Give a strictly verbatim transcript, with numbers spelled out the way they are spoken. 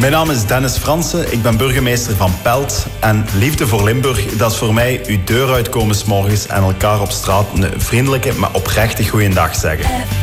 Mijn naam is Dennis Fransen, ik ben burgemeester van Pelt. En liefde voor Limburg, dat is voor mij uw deur uitkomen 's morgens en elkaar op straat een vriendelijke, maar oprechte goeiedag zeggen.